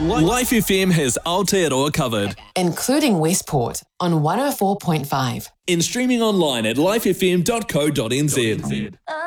Life FM has Aotearoa covered. Including Westport on 104.5. In streaming online at lifefm.co.nz.